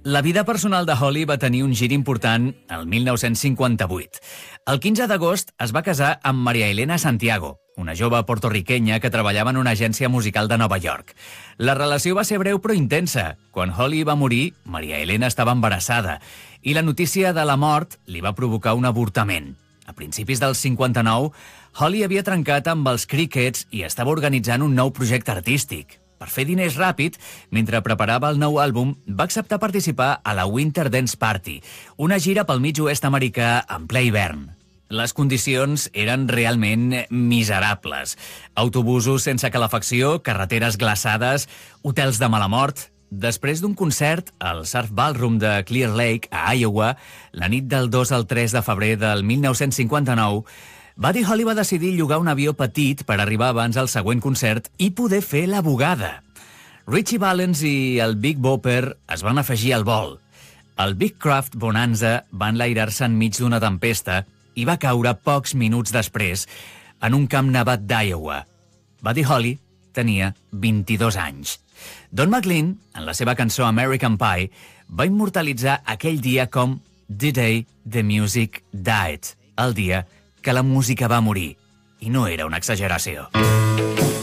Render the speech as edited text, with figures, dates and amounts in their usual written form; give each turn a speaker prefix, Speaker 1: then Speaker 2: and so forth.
Speaker 1: La vida personal de Holly va tenir un gir important el 1958. El 15 d'agost es va casar amb Maria Elena Santiago, una jove portorriquenya que treballava en una agència musical de Nova York. La relació va ser breu però intensa. Quan Holly va morir, Maria Elena estava embarassada i la notícia de la mort li va provocar un avortament. A principis del 59, Holly havia trencat amb els Crickets i estava organitzant un nou projecte artístic. Per fer diners ràpid, mentre preparava el nou àlbum, va acceptar participar a la Winter Dance Party, una gira pel mig oest americà en ple hivern. Les condicions eren realment miserables. Autobusos sense calefacció, carreteres glaçades, hotels de mala mort. Després d'un concert al Surf Ballroom de Clear Lake, a Iowa, la nit del 2 al 3 de febrer del 1959, Buddy Holly va decidir llogar un avió petit per arribar abans al següent concert i poder fer la bugada. Richie Valens i el Big Bopper es van afegir al vol. El Big Craft Bonanza va enlairar-se enmig d'una tempesta i va caure pocs minuts després en un camp nevat d'Iowa. Buddy Holly tenia 22 anys. Don McLean, en la seva cançó American Pie, va immortalitzar aquell dia com The Day the Music Died, el dia que la música va morir. I no era una exageració.